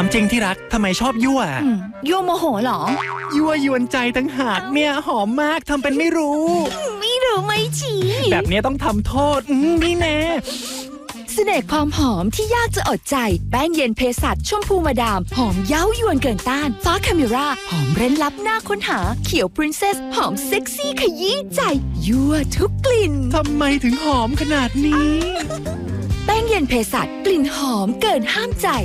จริงที่รักทำไมชอบยั่วยั่วโมโหเหรอยั่วยวนใจตั้งหากเนี่ยหอมมากทำเป็นไม่รู้ไม่ชี้แบบนี้ต้องทำโทษนี่แน่เสน่ห์ความหอมที่ยากจะอดใจแป้งเย็นเภสัชชมพูมาดามหอมเย้ายวนเกินต้านฟ้าคาเมราหอมเร้นลับน่าค้นหาเขียวพรินเซสหอมเซ็กซี่ขยี้ใจยั่วทุกกลิ่นทำไมถึงหอมขนาดนี้แป้งเย็นเภสัชกลิ่นหอมเกินห้ามใจ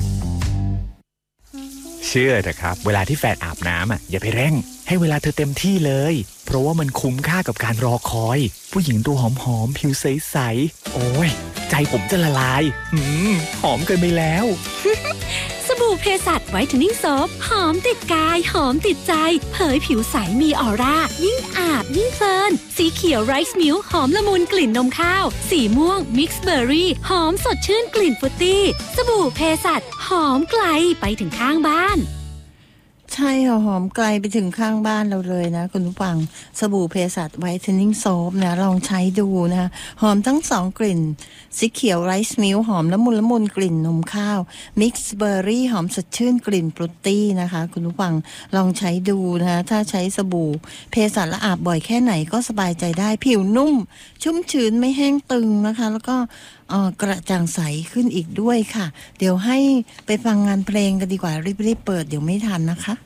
เชื่อเถอะครับเวลาที่แฟนอาบน้ำอย่าไปเร่งให้เวลาเธอเต็มที่เลยเพราะว่ามันคุ้มค่ากับการรอคอยผู้หญิงตัวหอมๆผิวใสๆโอ้ยใจผมจะละลายหอมเกินไปแล้วสบู่เภสัชไวท์เทนนิ่งโซฟหอมติดกายหอมติดใจเผยผิวใสมีออร่ายิ่งอาบยิ่งเพลินสีเขียวไรซ์มิลค์หอมละมุนกลิ่นนมข้าวสีม่วงมิกซ์เบอร์รี่หอมสดชื่นกลิ่นฟรุตตี้สบู่เภสัชหอมไกลไปถึงข้างบ้านใช่ค่ะหอมไกลไปถึงข้างบ้านเราเลยนะคุณผู้ฟังสบู่เภสัชไวท์เทนนิ่งโซฟนะลองใช้ดูนะหอมทั้งสองกลิ่นสีเขียวไรซ์มิลค์หอมละมุนกลิ่นนมข้าวมิกซ์เบอร์รี่หอมสดชื่นกลิ่นฟรุตตี้นะคะคุณผู้ฟังลองใช้ดูนะถ้าใช้สบู่เภสัชและอาบบ่อยแค่ไหนก็สบายใจได้ผิวนุ่มชุ่มชื้นไม่แห้งตึงนะคะแล้วก็กระจ่างใสขึ้นอีกด้วยค่ะเดี๋ยวให้ไปฟังงานเพลงกันดีกว่ารีบเปิดเดี๋ยวไม่ทันนะคะ